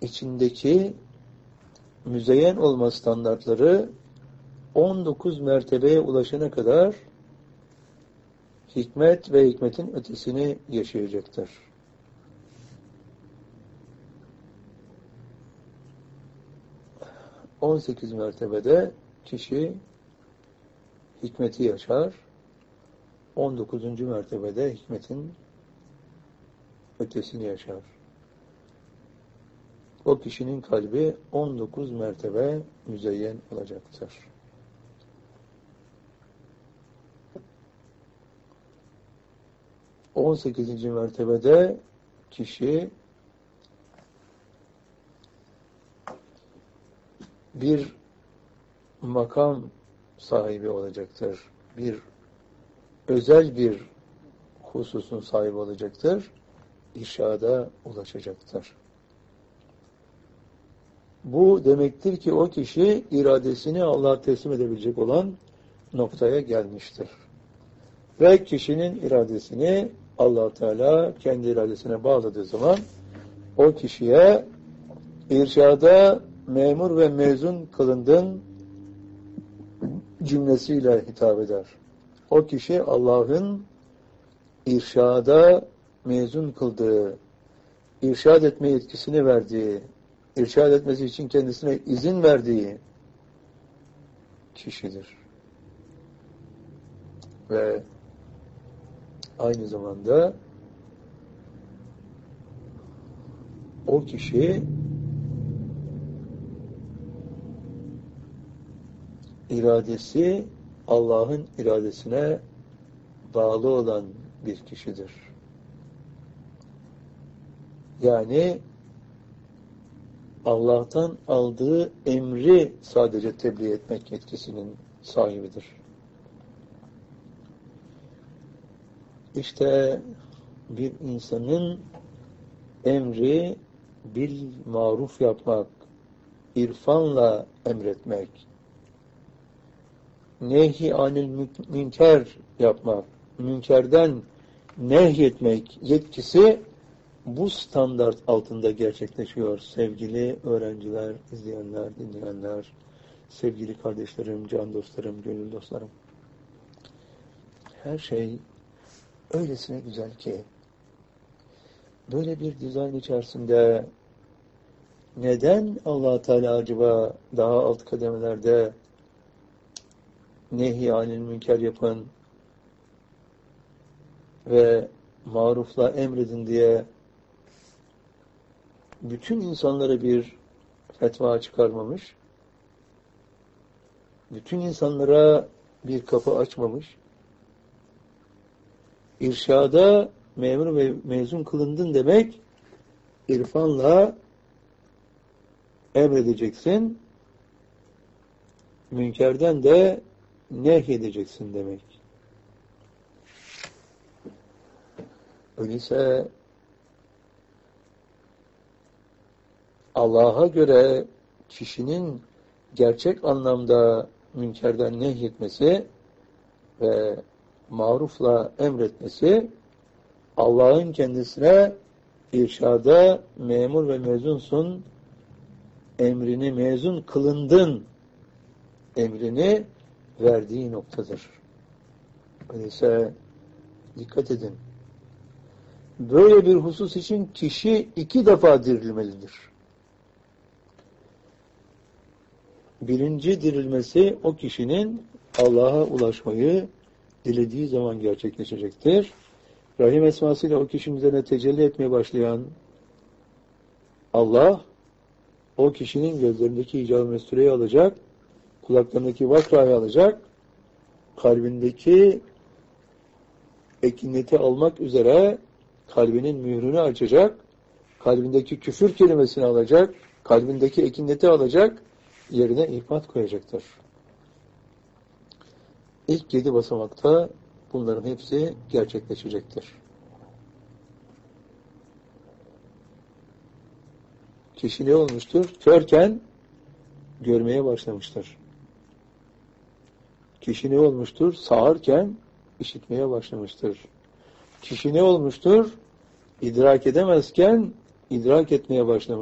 içindeki müzeyyen olma standartları 19 mertebeye ulaşana kadar hikmet ve hikmetin ötesini yaşayacaktır. 18 mertebede kişi hikmeti yaşar. 19. mertebede hikmetin ötesini yaşar. O kişinin kalbi 19 mertebe müzeyyen olacaktır. On 18. mertebede kişi bir makam sahibi olacaktır. Özel bir hususun sahibi olacaktır. İrşada ulaşacaktır. Bu demektir ki o kişi iradesini Allah'a teslim edebilecek olan noktaya gelmiştir. Ve kişinin iradesini Allah Teala kendi iradesine bağladığı zaman o kişiye irşada memur ve mezun kılındın cümlesiyle hitap eder. O kişi Allah'ın irşada mezun kıldığı, irşad etme yetkisini verdiği, irşad etmesi için kendisine izin verdiği kişidir. Ve aynı zamanda o kişi iradesi Allah'ın iradesine bağlı olan bir kişidir. Yani Allah'tan aldığı emri sadece tebliğ etmek yetkisinin sahibidir. İşte bir insanın emri bil maruf yapmak, irfanla emretmek, nehi anil münker yapmak, münkerden nehyetmek yetkisi bu standart altında gerçekleşiyor. Sevgili öğrenciler, izleyenler, dinleyenler, sevgili kardeşlerim, can dostlarım, gönül dostlarım. Her şey öylesine güzel ki böyle bir dizayn içerisinde neden Allah Teala acaba daha alt kademelerde nehy anil münker yapın ve marufla emredin diye bütün insanlara bir fetva çıkarmamış, bütün insanlara bir kapı açmamış, irşada memur ve mezun kılındın demek, irfanla emredeceksin, münkerden de nehyedeceksin demek. Öyleyse Allah'a göre kişinin gerçek anlamda münkerden nehyetmesi ve marufla emretmesi Allah'ın kendisine irşada memur ve mezunsun, emrini mezun kılındın emrini verdiği noktadır. Öyleyse dikkat edin. Böyle bir husus için kişi 2 defa dirilmelidir. Birinci dirilmesi o kişinin Allah'a ulaşmayı dilediği zaman gerçekleşecektir. Rahim esmasıyla o kişinin üzerine tecelli etmeye başlayan Allah, o kişinin gözlerindeki icab-ı mestureyi alacak, kulaklarındaki vakrayı alacak, kalbindeki ekineti almak üzere kalbinin mührünü açacak, kalbindeki küfür kelimesini alacak, kalbindeki ekineti alacak, yerine ihmat koyacaktır. İlk 7 basamakta bunların hepsi gerçekleşecektir. Kişi ne olmuştur? Körken görmeye başlamıştır. Kişi ne olmuştur? Sağırken işitmeye başlamıştır. Kişi ne olmuştur? İdrak edemezken idrak etmeye başlamıştır.